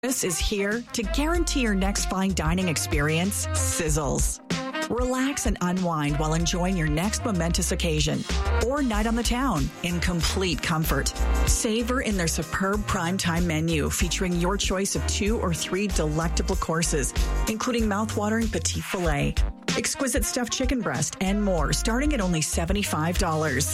This is here to guarantee your next fine dining experience sizzles. Relax and unwind while enjoying your next momentous occasion or night on the town in complete comfort. Savor in their superb primetime menu featuring your choice of 2 or 3 delectable courses, including mouthwatering petit filet, exquisite stuffed chicken breast, and more, starting at only $75.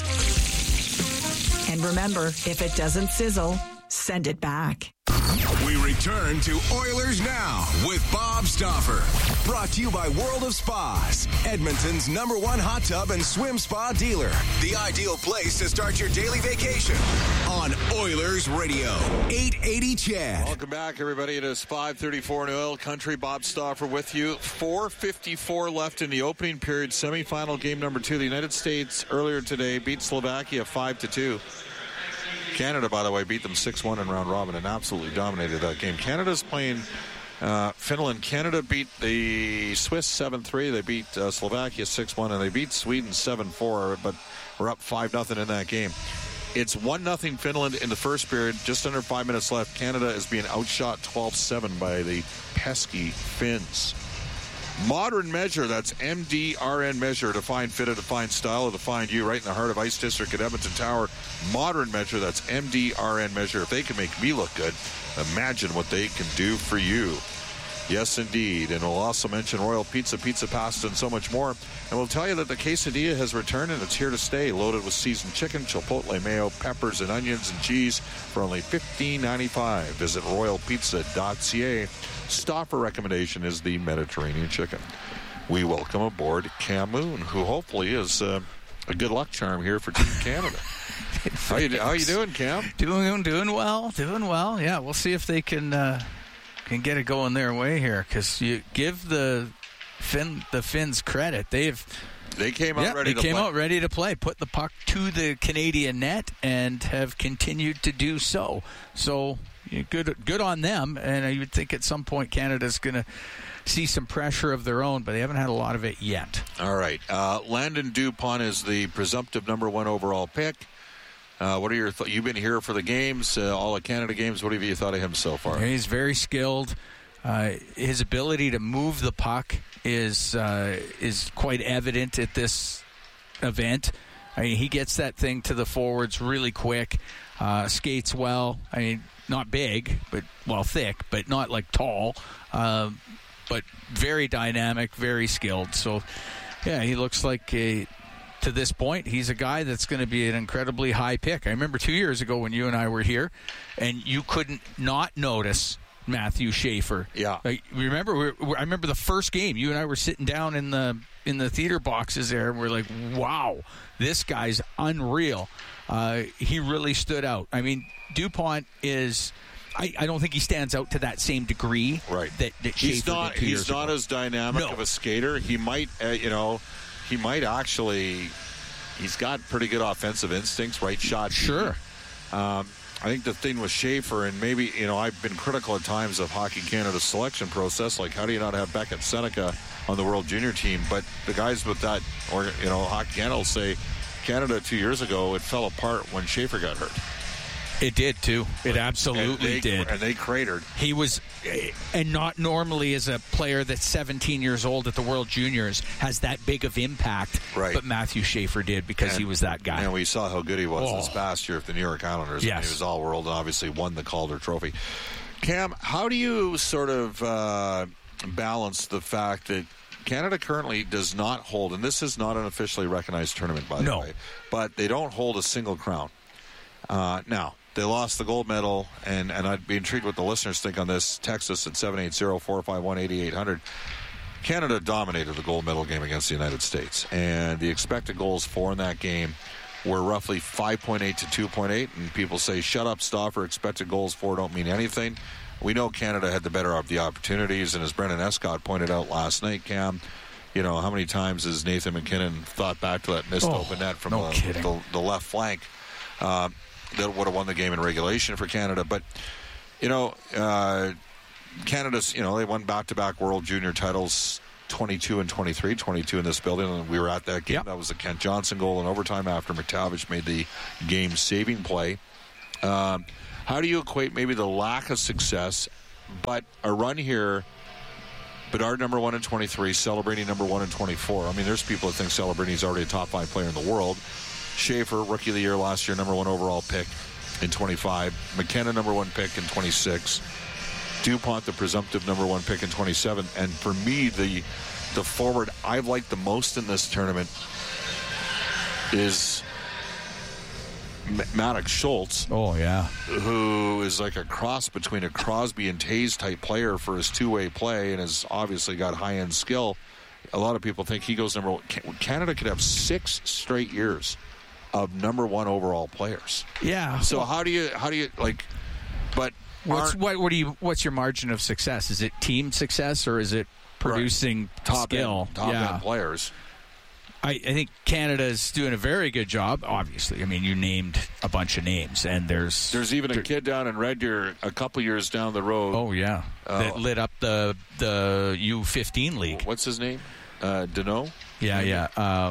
And remember, if it doesn't sizzle, send it back. We return to Oilers Now with Bob Stauffer. Brought to you by World of Spas, Edmonton's #1 hot tub and swim spa dealer. The ideal place to start your daily vacation on Oilers Radio, 880 CHED. Welcome back, everybody. It is 5:34 in Oil Country. Bob Stauffer with you. 4:54 left in the opening period. Semifinal game number 2. The United States earlier today beat Slovakia 5-2. Canada, by the way, beat them 6-1 in round robin and absolutely dominated that game. Canada's playing Finland. Canada beat the Swiss 7-3. They beat Slovakia 6-1, and they beat Sweden 7-4, but we're up 5-0 in that game. It's 1-0 Finland in the first period. Just under 5 minutes left. Canada is being outshot 12-7 by the pesky Finns. Modern Measure, that's MDRN Measure, to find fit, to find style, to find you, right in the heart of Ice District at Edmonton Tower. Modern Measure, that's MDRN Measure. If they can make me look good, imagine what they can do for you. Yes, indeed. And we'll also mention Royal Pizza, pizza, pasta, and so much more. And we'll tell you that the quesadilla has returned, and it's here to stay. Loaded with seasoned chicken, chipotle mayo, peppers, and onions and cheese for only $15.95. Visit royalpizza.ca. Stauffer recommendation is the Mediterranean chicken. We welcome aboard Cam Moon, who hopefully is a good luck charm here for Team Canada. How you doing, Cam? Doing well. Yeah, we'll see if they can get it going their way here, because you give the Finns credit. They came out ready to play. Put the puck to the Canadian net and have continued to do so. So good on them. And you would think at some point Canada's going to see some pressure of their own, but they haven't had a lot of it yet. All right. Landon Dupont is the presumptive #1 overall pick. What are your you've been here for the games, all the Canada games. What have you thought of him so far? He's very skilled. His ability to move the puck is quite evident at this event. I mean, he gets that thing to the forwards really quick. Skates well. I mean, not big, but thick, but not like tall. But very dynamic, very skilled. So, yeah, he looks like to this point, he's a guy that's going to be an incredibly high pick. I remember 2 years ago when you and I were here, and you couldn't not notice Matthew Schaefer. Yeah. I remember the first game. You and I were sitting down in the theater boxes there, and we're like, wow, this guy's unreal. He really stood out. I mean, Dupont is... I don't think he stands out to that same degree. Right. That he's not as dynamic of a skater. He might, actually. He's got pretty good offensive instincts, right shot. Sure. I think the thing with Schaefer, and maybe, I've been critical at times of Hockey Canada's selection process. Like, how do you not have Beckett Seneca on the World Junior team? But the guys with that, Hockey Canada will say Canada 2 years ago, it fell apart when Schaefer got hurt. It did, too. It absolutely did. And they cratered. He was, and not normally as a player that's 17 years old at the World Juniors, has that big of impact. Right. But Matthew Schaefer did because he was that guy. And we saw how good he was this past year with the New York Islanders. Yes. When he was all-world and obviously won the Calder Trophy. Cam, how do you sort of balance the fact that Canada currently does not hold, and this is not an officially recognized tournament, by the way, but they don't hold a single crown. Now, they lost the gold medal, and I'd be intrigued what the listeners think on this. Text us at 780-451-8800. Canada dominated the gold medal game against the United States, and the expected goals for in that game were roughly 5.8 to 2.8, and people say, shut up, Stauffer, expected goals for don't mean anything. We know Canada had the better of the opportunities, and as Brendan Escott pointed out last night, Cam, how many times has Nathan McKinnon thought back to that missed open net from the left flank? That would have won the game in regulation for Canada. But, Canada's, they won back-to-back World Junior titles, 22 and 23, 22 in this building, and we were at that game. Yep. That was the Kent Johnson goal in overtime after McTavish made the game-saving play. How do you equate maybe the lack of success But a run here, Bedard number 1 in 23, Celebrini number 1 in 24. I mean, there's people that think Celebrini's already a top 5 player in the world. Schaefer, rookie of the year last year, number 1 overall pick in 25. McKenna, number 1 pick in 26. DuPont, the presumptive number 1 pick in 27. And for me, the forward I've liked the most in this tournament is Maddox Schultz. Oh, yeah. Who is like a cross between a Crosby and Taves type player for his two-way play and has obviously got high-end skill. A lot of people think he goes number 1. Canada could have 6 straight years of number 1 overall players. Yeah. So how do you like? But what's your margin of success? Is it team success or is it producing top skill? End players. I think Canada's doing a very good job. Obviously, I mean, you named a bunch of names, and there's even a kid down in Red Deer a couple years down the road. Oh yeah, that lit up the U15 league. What's his name? Deneau? Yeah, yeah.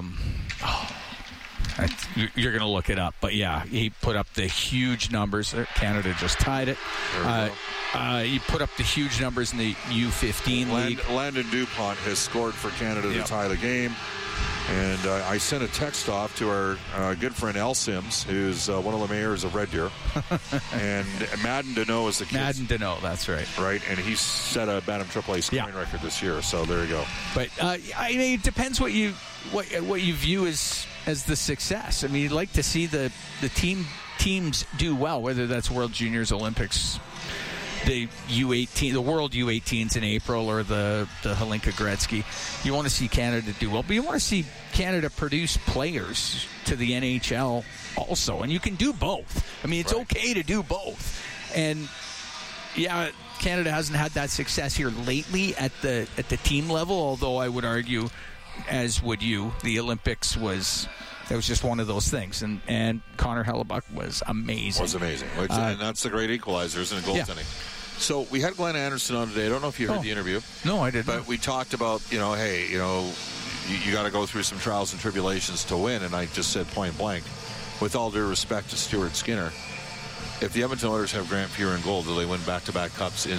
You're going to look it up, but yeah, he put up the huge numbers. Canada just tied it. He put up the huge numbers in the U15 league. Landon DuPont has scored for Canada to tie the game. And I sent a text off to our good friend Al Sims, who's one of the mayors of Red Deer. And Madden Deneau is the kid. Madden Deneau, that's right. Right, and he set a Bantam AAA scoring record this year, so there you go. But I mean, it depends what you view as the success. I mean, you'd like to see the teams do well, whether that's World Juniors, Olympics, the U18, the World U18s in April, or the Hlinka Gretzky. You want to see Canada do well, but you want to see Canada produce players to the NHL also, and you can do both. I mean, it's okay to do both. And yeah, Canada hasn't had that success here lately at the team level, although I would argue, as would you, the Olympics was just one of those things, and Connor Hellebuck was amazing. And that's the great equalizer, isn't it, goaltending? Yeah. So we had Glenn Anderson on today. I don't know if you heard the interview. No, I didn't. But we talked about, you got to go through some trials and tribulations to win, and I just said point blank, with all due respect to Stuart Skinner, if the Edmonton Oilers have Grant Fuhr in goal, do they win back-to-back cups in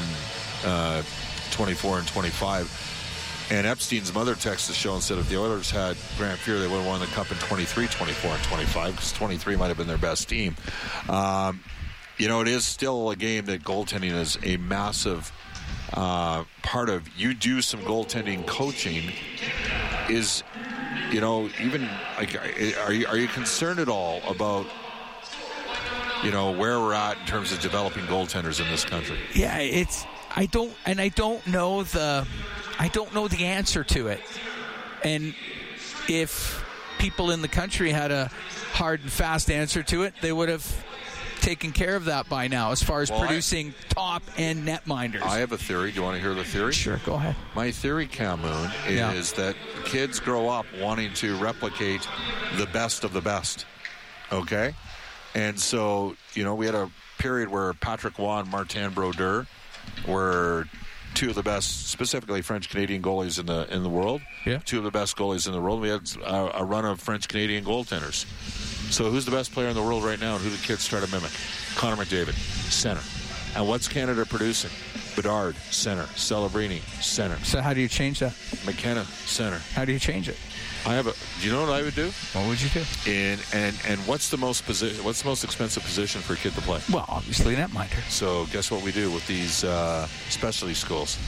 24 and 25? And Epstein's mother texted the show and said if the Oilers had Grant Fuhr, they would have won the cup in 23, 24, and 25, because 23 might have been their best team. It is still a game that goaltending is a massive part of. You do some goaltending coaching. Is, even like, are you concerned at all about, where we're at in terms of developing goaltenders in this country? Yeah, I don't know the answer to it. And if people in the country had a hard and fast answer to it, they would have taken care of that by now as far as producing top-end netminders. I have a theory. Do you want to hear the theory? Sure, go ahead. My theory, Camoon, is that kids grow up wanting to replicate the best of the best. Okay? And so, we had a period where Patrick Roy and Martin Brodeur were two of the best, specifically French-Canadian goalies in the world. Yeah. Two of the best goalies in the world. We had a run of French-Canadian goaltenders. So who's the best player in the world right now, and who the kids try to mimic? Connor McDavid, center. And what's Canada producing? Bedard, center. Celebrini, center. So how do you change that? McKenna, center. How do you change it? Do you know what I would do? What would you do? And what's the most expensive position for a kid to play? Well, obviously netminder. So guess what we do with these specialty schools?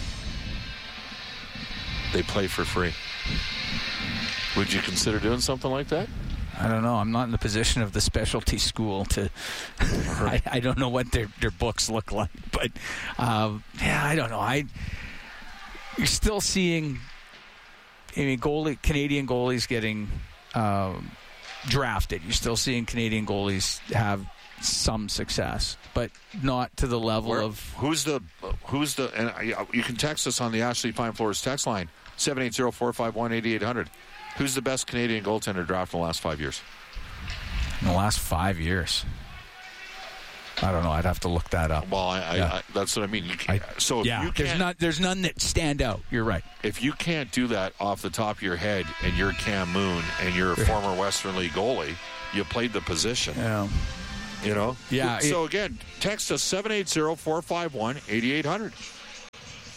They play for free. Would you consider doing something like that? I don't know. I'm not in the position of the specialty school to. I don't know what their books look like, but I don't know. You're still seeing. I mean, Canadian goalies getting drafted. You're still seeing Canadian goalies have some success, but not to the level of who's the and you can text us on the Ashley Fine Floors text line 780-451-8800. Who's the best Canadian goaltender drafted in the last 5 years? In the last 5 years, I don't know. I'd have to look that up. Well, I that's what I mean. There's none that stand out. You're right. If you can't do that off the top of your head, and you're Cam Moon, and you're a former Western League goalie, you played the position. Yeah. You know? Yeah. So, again, text us 780-451-8800.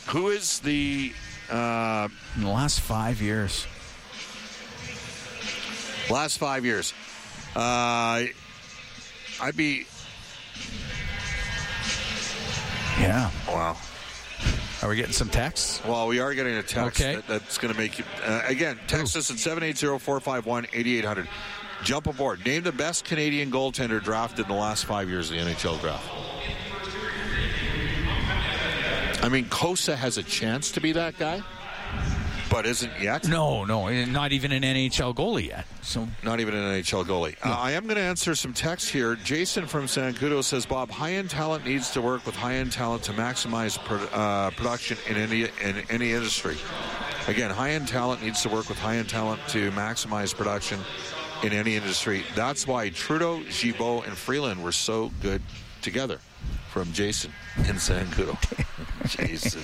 Who is the... in the last 5 years. Last 5 years. I'd be... Yeah. Wow. Are we getting some texts? Well, we are getting a text Okay. that's going to make you... again, text us at 780-451-8800. Jump aboard. Name the best Canadian goaltender drafted in the last 5 years of the NHL draft. I mean, Kosa has a chance to be that guy, but isn't yet. No, not even an NHL goalie yet. So Not even an NHL goalie. No. I am going to answer some text here. Jason from San Cudo says, Bob, high-end talent needs to work with high-end talent to maximize production in any industry. Again, high-end talent needs to work with high-end talent to maximize production in any industry. That's why Trudeau, Gibault, and Freeland were so good together. From Jason in San Cudo. Jason.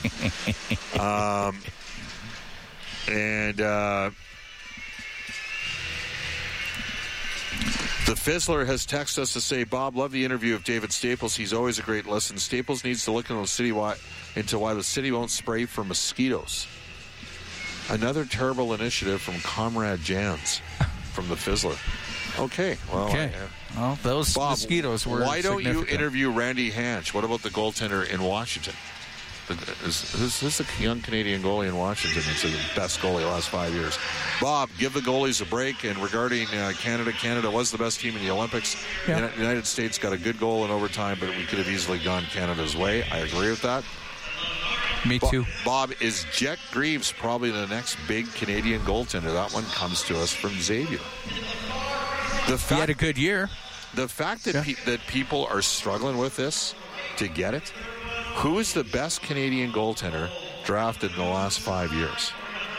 The Fizzler has texted us to say, Bob, love the interview of David Staples. He's always a great listen. Staples needs to look into why the city won't spray for mosquitoes. Another terrible initiative from Comrade Jans from the Fizzler. Okay. Well, well, those Bob, mosquitoes were why don't you significant. interview Randy Hanch? What about the goaltender in Washington? Who's the young Canadian goalie in Washington that's the best goalie the last 5 years? Bob, give the goalies a break. And regarding Canada was the best team in the Olympics. Yeah. The United States got a good goal in overtime, but we could have easily gone Canada's way. I agree with that. Me too. Bob, is Jet Greaves probably the next big Canadian goaltender? That one comes to us from Xavier. He had a good year. The fact that that people are struggling with this to get it, who is the best Canadian goaltender drafted in the last 5 years?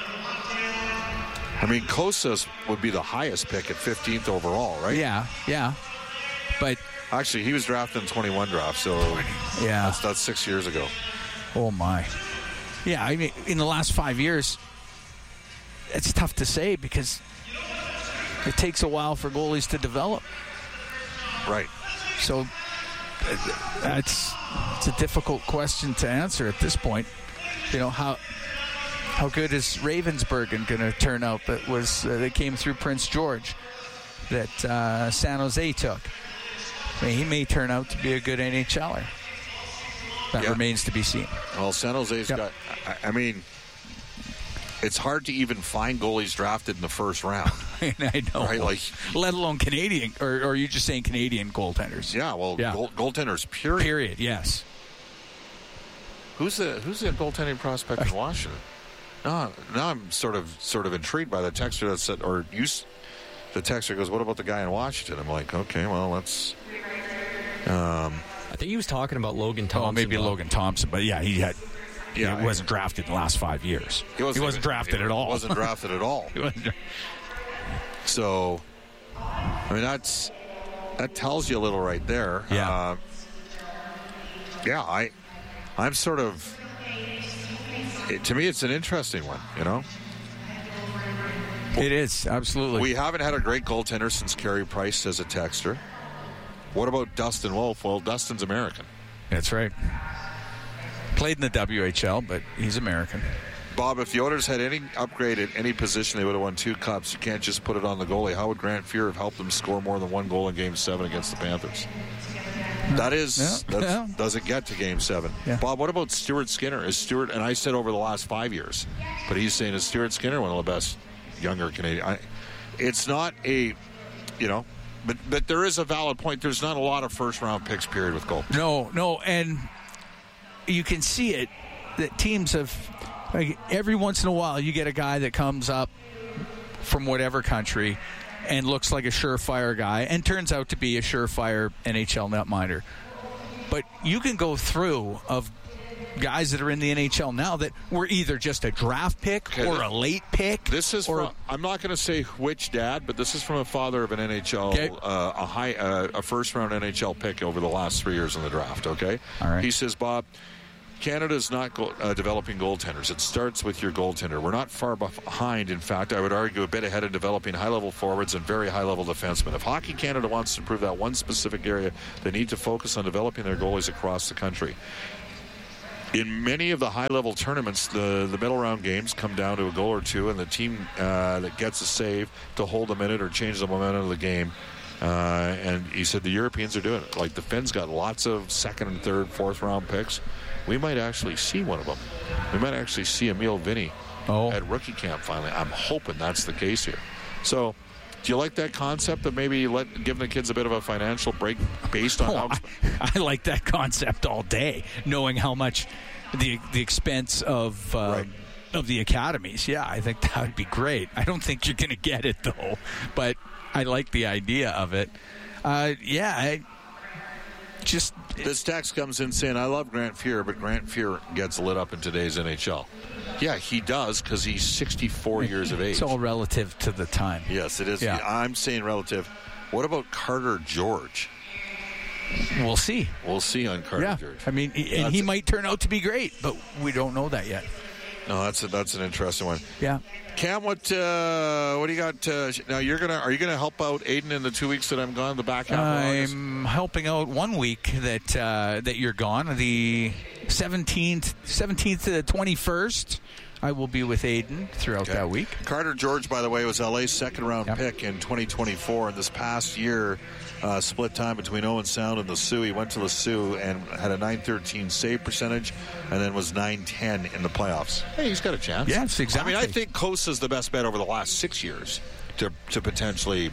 I mean, Kosas would be the highest pick at 15th overall, right? Yeah. But actually, he was drafted in 21 draft, so that's 6 years ago. Oh my. Yeah, I mean, in the last 5 years, it's tough to say because it takes a while for goalies to develop. Right. So it's a difficult question to answer at this point. You know, how good is Ravensburgen going to turn out? That came through Prince George that San Jose took. I mean, he may turn out to be a good NHLer. That remains to be seen. Well, San Jose's got. I mean, it's hard to even find goalies drafted in the first round. I know. Right? Like, let alone Canadian, or are you just saying Canadian goaltenders? Yeah, well, goaltenders, period. Period, yes. Who's the goaltending prospect in Washington? Now I'm sort of intrigued by the texter that said, the texter goes, what about the guy in Washington? I'm like, okay, well, let's... I think he was talking about Logan Thompson. Oh, maybe Logan Thompson, but he wasn't drafted in the last 5 years. He wasn't drafted at all. Wasn't drafted at all. So, I mean, that tells you a little right there. Yeah. I'm sort of... to me, it's an interesting one, you know? It is, absolutely. We haven't had a great goaltender since Carey Price, says a texter. What about Dustin Wolf? Well, Dustin's American. That's right. Played in the WHL, but he's American. Bob, if the Oilers had any upgrade at any position, they would have won 2 cups. You can't just put it on the goalie. How would Grant Fuhr have helped them score more than 1 goal in Game 7 against the Panthers? Doesn't get to Game 7. Yeah. Bob, what about Stuart Skinner? And I said over the last 5 years, but he's saying, is Stuart Skinner one of the best younger Canadian? It's not a, but there is a valid point. There's not a lot of first-round picks, period, with goal. No, and you can see it that teams have, like, every once in a while you get a guy that comes up from whatever country and looks like a surefire guy and turns out to be a surefire NHL netminder. But you can go through of guys that are in the NHL now that were either just a draft pick or a late pick. This is from, I'm not going to say which dad, but this is from a father of an NHL, a first-round NHL pick over the last 3 years in the draft, okay? All right. He says, Bob, Canada's not developing goaltenders. It starts with your goaltender. We're not far behind. In fact, I would argue a bit ahead in developing high-level forwards and very high-level defensemen. If Hockey Canada wants to improve that one specific area, they need to focus on developing their goalies across the country. in many of the high-level tournaments, the middle round games come down to a goal or two, and the team that gets a save to hold a minute or change the momentum of the game. And he said the Europeans are doing it. Like the Finns got lots of second and third, fourth round picks. We might actually see one of them. We might actually see Emil Vinny at rookie camp finally. I'm hoping that's the case here. So, do you like that concept of maybe giving the kids a bit of a financial break based on how... I like that concept all day, knowing how much the expense of the academies. Yeah, I think that would be great. I don't think you're going to get it, though, but I like the idea of it. This text comes in saying, I love Grant Fuhr, but Grant Fuhr gets lit up in today's NHL. Yeah, he does because he's 64 years of age. It's all relative to the time. Yes, it is. Yeah. I'm saying relative. What about Carter George? We'll see. We'll see on Carter George. I mean, he might turn out to be great, but we don't know that yet. No, that's an interesting one. Yeah. Cam, what do you got? Now are you gonna help out Aiden in the 2 weeks that I'm gone? The back half. I'm helping out 1 week that you're gone. The 17th to the 21st. I will be with Aiden throughout that week. Carter George, by the way, was LA's second-round pick in 2024. And this past year, split time between Owen Sound and the Sioux. He went to the Sioux and had a .913 save percentage, and then was .910 in the playoffs. Hey, he's got a chance. Yes, exactly. I mean, I think Kosa's the best bet over the last 6 years to potentially,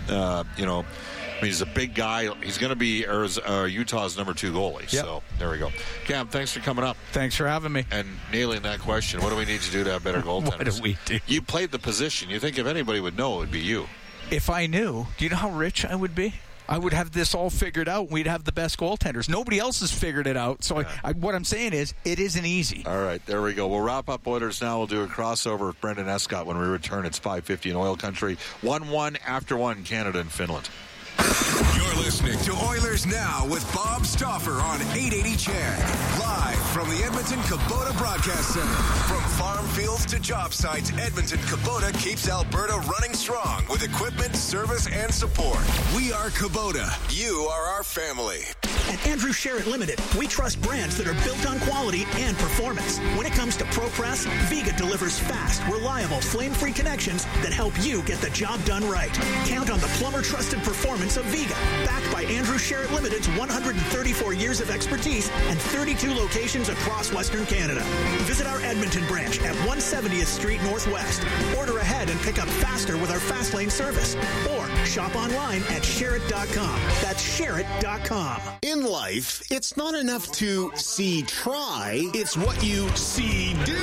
he's a big guy. He's going to be Utah's number 2 goalie. Yep. So there we go. Cam, thanks for coming up. Thanks for having me. And nailing that question. What do we need to do to have better goaltenders? What do we do? You played the position. You think if anybody would know, it would be you. If I knew, do you know how rich I would be? I would have this all figured out. We'd have the best goaltenders. Nobody else has figured it out. So what I'm saying is, it isn't easy. All right, there we go. We'll wrap up Oilers now. We'll do a crossover with Brendan Escott when we return. It's 5:50 in Oil Country. 1-1 after 1, Canada and Finland. You're listening to Oilers Now with Bob Stauffer on 880 CHED. Live from the Edmonton Kubota Broadcast Center. From farm fields to job sites, Edmonton Kubota keeps Alberta running strong with equipment, service, and support. We are Kubota. You are our family. At Andrew Sherritt Limited, we trust brands that are built on quality and performance. When it comes to ProPress, Viga delivers fast, reliable, flame-free connections that help you get the job done right. Count on the plumber-trusted performance of Viga, backed by Andrew Sherritt Limited's 134 years of expertise and 32 locations across Western Canada. Visit our Edmonton branch at 170th Street Northwest. Order ahead and pick up faster with our Fast Lane service. Or shop online at Sherritt.com. That's Sherritt.com. In life, it's not enough to see try, it's what you see do.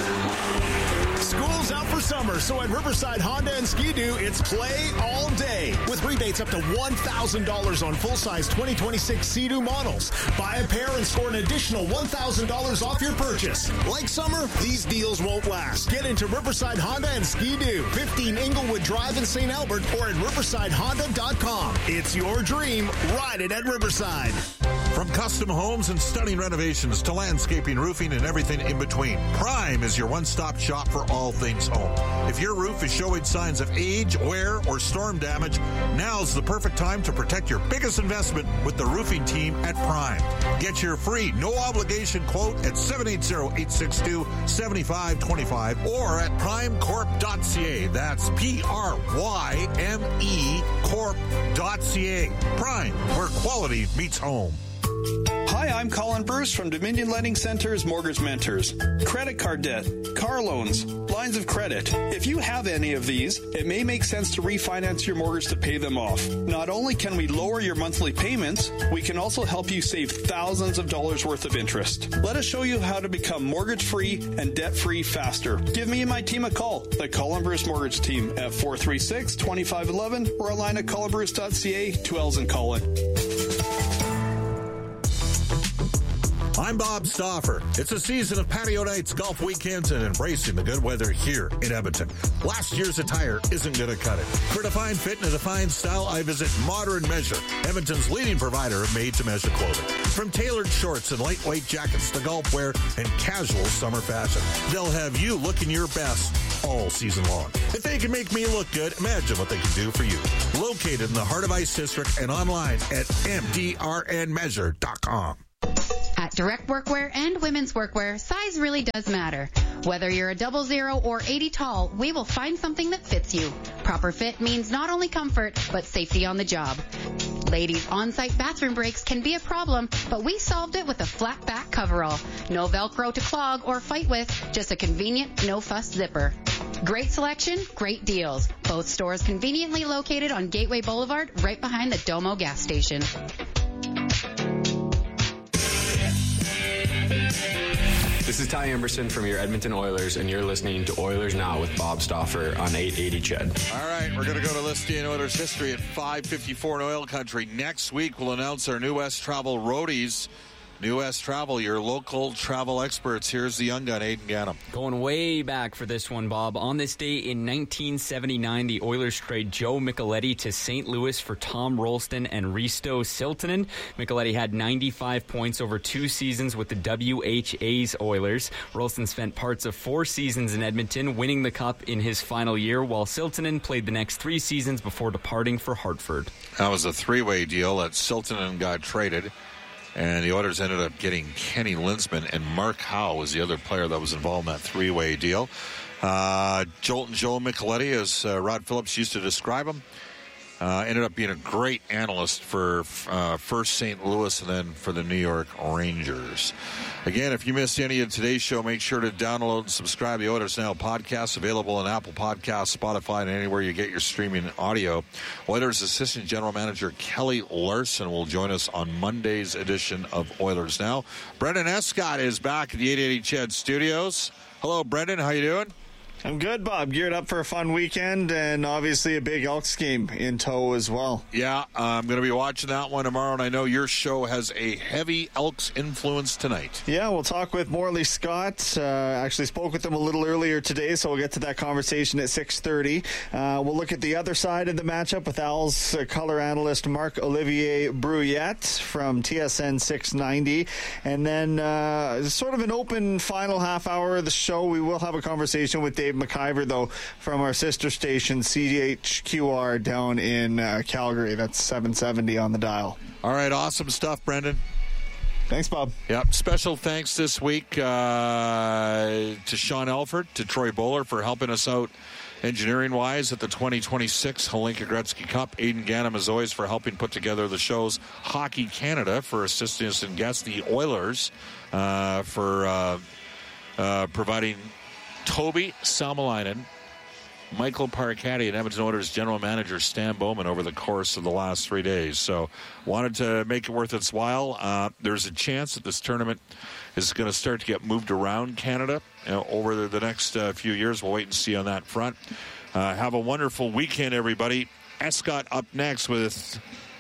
School's out for summer, so at Riverside Honda and Ski-Doo, it's play all day. With rebates up to $1,000 on full-size 2026 Sea-Doo models. Buy a pair and score an additional $1,000 off your purchase. Like summer, these deals won't last. Get into Riverside Honda and Ski-Doo, 15 Inglewood Drive in St. Albert, or at riversidehonda.com. It's your dream. Ride it at Riverside. From custom homes and stunning renovations to landscaping, roofing, and everything in between, Prime is your one-stop shop for all things home. If your roof is showing signs of age, wear, or storm damage, now's the perfect time to protect your biggest investment with the roofing team at Prime. Get your free, no-obligation quote at 780-862-7525 or at primecorp.ca. That's P-R-Y-M-E Corp.ca. Prime, where quality meets home. Hi, I'm Colin Bruce from Dominion Lending Center's Mortgage Mentors. Credit card debt, car loans, lines of credit. If you have any of these, it may make sense to refinance your mortgage to pay them off. Not only can we lower your monthly payments, we can also help you save thousands of dollars worth of interest. Let us show you how to become mortgage-free and debt-free faster. Give me and my team a call, the Colin Bruce Mortgage Team, at 436-2511 or online at colinbruce.ca, 2 L's in Colin. I'm Bob Stauffer. It's a season of patio nights, golf weekends, and embracing the good weather here in Edmonton. Last year's attire isn't going to cut it. For defined fit and a defined style, I visit Modern Measure, Edmonton's leading provider of made-to-measure clothing. From tailored shorts and lightweight jackets to golf wear and casual summer fashion, they'll have you looking your best all season long. If they can make me look good, imagine what they can do for you. Located in the heart of Ice District and online at mdrnmeasure.com. At At Direct Workwear and Women's Workwear, size really does matter. Whether you're a 00 or 80 tall, we will find something that fits you. Proper fit means not only comfort, but safety on the job. Ladies, on-site bathroom breaks can be a problem, but we solved it with a flat back coverall. No Velcro to clog or fight with, just a convenient, no-fuss zipper. Great selection, great deals. Both stores conveniently located on Gateway Boulevard, right behind the Domo gas station. This is Ty Emerson from your Edmonton Oilers, and you're listening to Oilers Now with Bob Stauffer on 880 CHED. All right, we're going to go to Listing Oilers history at 5:54 in Oil Country. Next week, we'll announce our New West Travel roadies. New West Travel, your local travel experts. Here's the young gun, Aiden Gannam. Going way back for this one, Bob. On this day in 1979, the Oilers trade Joe Micheletti to St. Louis for Tom Rolston and Risto Siltanen. Micheletti had 95 points over 2 seasons with the WHA's Oilers. Rolston spent parts of 4 seasons in Edmonton, winning the Cup in his final year, while Siltanen played the next 3 seasons before departing for Hartford. That was a 3-way deal that Siltanen got traded. And the Oilers ended up getting Kenny Linsman, and Mark Howe was the other player that was involved in that 3-way deal. Jolton Joe Micheletti, as Rod Phillips used to describe him, ended up being a great analyst for first St. Louis and then for the New York Rangers. Again, if you missed any of today's show, make sure to download and subscribe to the Oilers Now podcast, available on Apple Podcasts, Spotify, and anywhere you get your streaming audio. Oilers Assistant General Manager Kelly Larson will join us on Monday's edition of Oilers Now. Brendan Escott is back at the 880 CHED studios. Hello, Brendan. How you doing? I'm good, Bob. Geared up for a fun weekend and obviously a big Elks game in tow as well. Yeah, I'm going to be watching that one tomorrow, and I know your show has a heavy Elks influence tonight. Yeah, we'll talk with Morley Scott. Actually spoke with him a little earlier today, so we'll get to that conversation at 6:30. We'll look at the other side of the matchup with Al's color analyst Marc-Olivier Brouillette from TSN 690. And then sort of an open final half hour of the show. We will have a conversation with Dave McIver, though, from our sister station CHQR down in Calgary. That's 770 on the dial. All right, awesome stuff, Brendan. Thanks, Bob. Yep. Special thanks this week to Sean Elford, to Troy Bowler for helping us out engineering-wise at the 2026 Hlinka Gretzky Cup. Aiden Gannam, as always, for helping put together the shows. Hockey Canada for assisting us and guests. The Oilers for providing Toby Salmelainen, Michael Paracatti, and Edmonton Oilers General Manager Stan Bowman over the course of the last 3 days. So wanted to make it worth its while. There's a chance that this tournament is going to start to get moved around Canada over the next few years. We'll wait and see on that front. Have a wonderful weekend, everybody. Escott up next with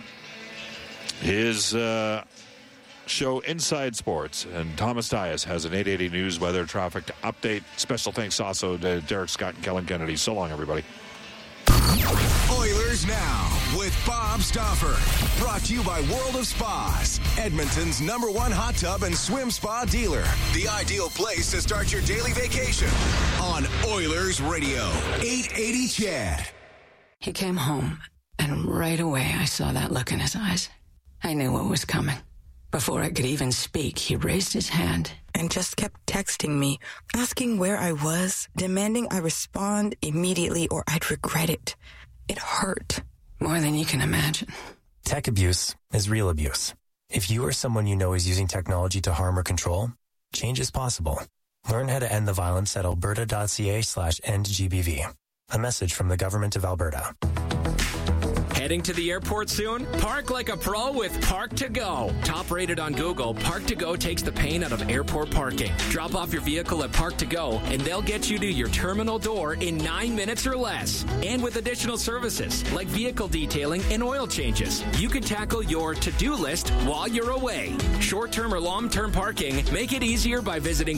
his show Inside Sports, and Thomas Dias has an 880 news weather traffic update. Special thanks also to Derek Scott and Kellen Kennedy. So long, everybody. Oilers Now with Bob Stauffer. Brought to you by World of Spas, Edmonton's #1 hot tub and swim spa dealer. The ideal place to start your daily vacation on Oilers Radio, 880 CHED. He came home, and right away I saw that look in his eyes. I knew what was coming. Before I could even speak, he raised his hand and just kept texting me, asking where I was, demanding I respond immediately or I'd regret it. It hurt. More than you can imagine. Tech abuse is real abuse. If you or someone you know is using technology to harm or control, change is possible. Learn how to end the violence at alberta.ca/endgbv. A message from the Government of Alberta. Heading to the airport soon? Park like a pro with Park to Go. Top rated on Google, Park to Go takes the pain out of airport parking. Drop off your vehicle at Park to Go, and they'll get you to your terminal door in 9 minutes or less. And with additional services like vehicle detailing and oil changes, you can tackle your to-do list while you're away. Short-term or long-term parking, make it easier by visiting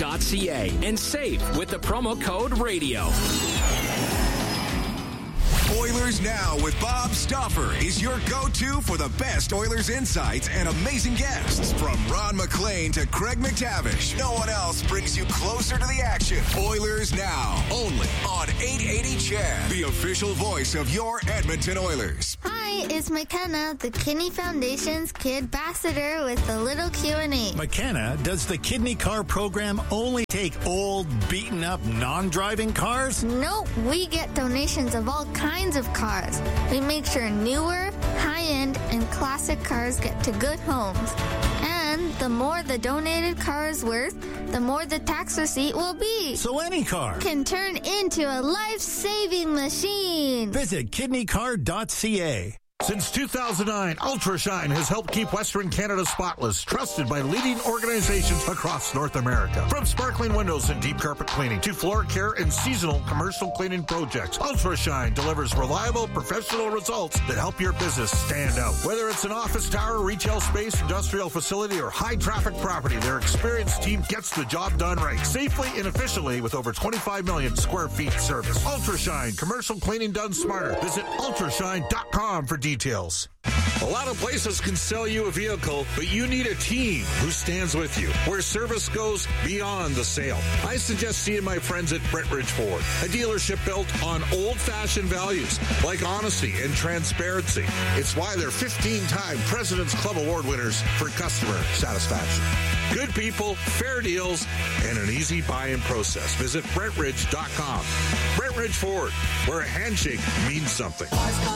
parktogo.ca and save with the promo code RADIO. Oilers Now with Bob Stauffer is your go-to for the best Oilers insights and amazing guests. From Ron McLean to Craig McTavish, no one else brings you closer to the action. Oilers Now, only on 880 CHED, the official voice of your Edmonton Oilers. Hi, it's McKenna, the Kidney Foundation's Kid Ambassador with a little Q&A. McKenna, does the Kidney Car program only take old, beaten-up, non-driving cars? Nope, we get donations of all kinds of cars. We make sure newer, high-end, and classic cars get to good homes. And the more the donated car is worth, the more the tax receipt will be. So any car can turn into a life-saving machine. Visit kidneycar.ca. Since 2009, UltraShine has helped keep Western Canada spotless, trusted by leading organizations across North America. From sparkling windows and deep carpet cleaning to floor care and seasonal commercial cleaning projects, UltraShine delivers reliable, professional results that help your business stand out. Whether it's an office tower, retail space, industrial facility, or high-traffic property, their experienced team gets the job done right, safely and efficiently with over 25 million square feet service. UltraShine, commercial cleaning done smarter. Visit ultrashine.com for details. A lot of places can sell you a vehicle, but you need a team who stands with you, where service goes beyond the sale. I suggest seeing my friends at Brentridge Ford, a dealership built on old-fashioned values like honesty and transparency. It's why they're 15-time President's Club Award winners for customer satisfaction. Good people, fair deals, and an easy buy-in process. Visit Brentridge.com. Brentridge Ford, where a handshake means something.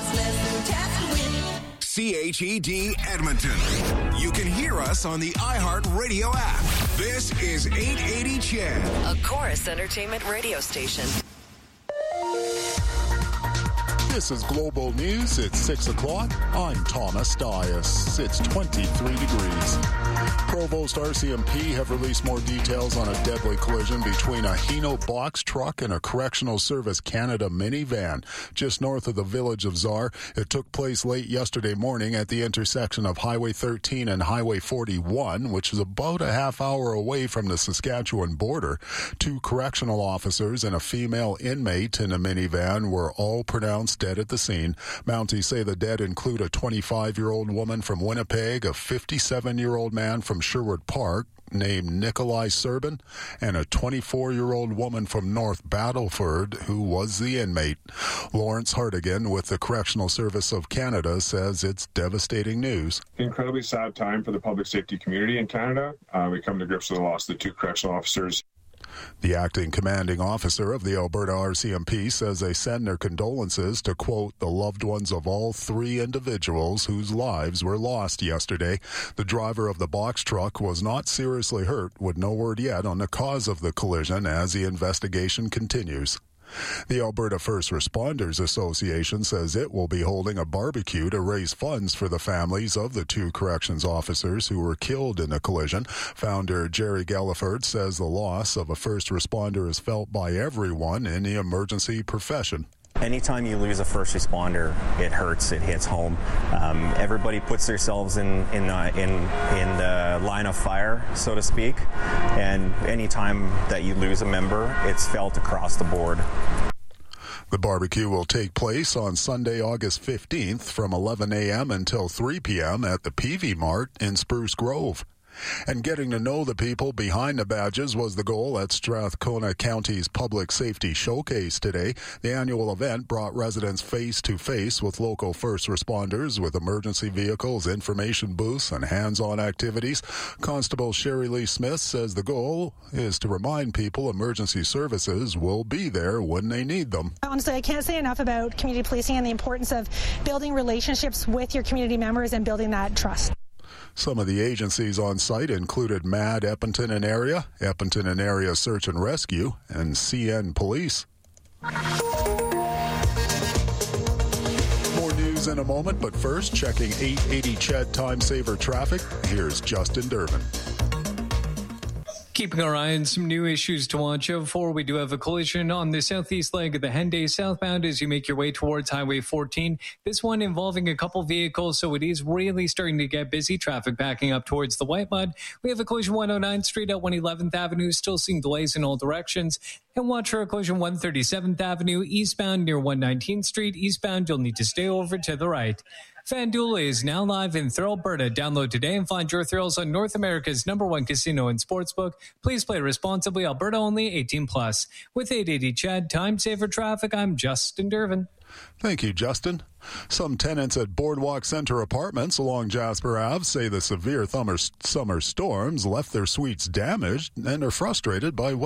CHED Edmonton. You can hear us on the iHeartRadio app. This is 880 CHED, a Chorus Entertainment radio station. This is Global News. It's 6 o'clock. I'm Thomas Dias. It's 23 degrees. Provost RCMP have released more details on a deadly collision between a Hino box truck and a Correctional Service Canada minivan just north of the village of Czar. It took place late yesterday morning at the intersection of Highway 13 and Highway 41, which is about a half hour away from the Saskatchewan border. 2 correctional officers and a female inmate in a minivan were all pronounced dead at the scene. Mounties say the dead include a 25-year-old woman from Winnipeg, a 57-year-old man from Sherwood Park named Nikolai Serbin, and a 24-year-old woman from North Battleford who was the inmate. Lawrence Hartigan with the Correctional Service of Canada says it's devastating news. Incredibly sad time for the public safety community in Canada. We come to grips with the loss of the 2 correctional officers. The acting commanding officer of the Alberta RCMP says they send their condolences to, quote, the loved ones of all 3 individuals whose lives were lost yesterday. The driver of the box truck was not seriously hurt, with no word yet on the cause of the collision as the investigation continues. The Alberta First Responders Association says it will be holding a barbecue to raise funds for the families of the 2 corrections officers who were killed in the collision. Founder Jerry Galliford says the loss of a first responder is felt by everyone in the emergency profession. Anytime you lose a first responder, it hurts. It hits home. Everybody puts themselves in the line of fire, so to speak. And anytime that you lose a member, it's felt across the board. The barbecue will take place on Sunday, August 15th from 11 a.m. until 3 p.m. at the Peavey Mart in Spruce Grove. And getting to know the people behind the badges was the goal at Strathcona County's Public Safety Showcase today. The annual event brought residents face-to-face with local first responders with emergency vehicles, information booths, and hands-on activities. Constable Sherry Lee Smith says the goal is to remind people emergency services will be there when they need them. Honestly, I can't say enough about community policing and the importance of building relationships with your community members and building that trust. Some of the agencies on site included MAD Edmonton and Area, Edmonton and Area Search and Rescue, and CN Police. More news in a moment, but first, checking 880 CHED Time Saver traffic. Here's Justin Durbin. Keeping our eye on some new issues to watch out for. We do have a collision on the southeast leg of the Henday southbound as you make your way towards Highway 14. This one involving a couple vehicles, so it is really starting to get busy. Traffic backing up towards the White Mud. We have a collision 109th Street at 111th Avenue, still seeing delays in all directions. And watch for a collision 137th Avenue eastbound near 119th Street. Eastbound, you'll need to stay over to the right. FanDuel is now live in Thrill, Alberta. Download today and find your thrills on North America's #1 casino and sportsbook. Please play responsibly. Alberta only, 18+. With 880 Chad, time saver traffic, I'm Justin Dervin. Thank you, Justin. Some tenants at Boardwalk Center Apartments along Jasper Ave say the severe summer storms left their suites damaged and are frustrated by what